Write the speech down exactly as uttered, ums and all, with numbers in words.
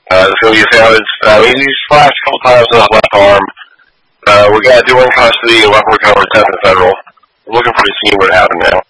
Uh, so he found his, uh, he splashed a couple times on his left arm. Uh, we got dual custody and weapon recovered, tenth and federal. We're looking for to see what happened now.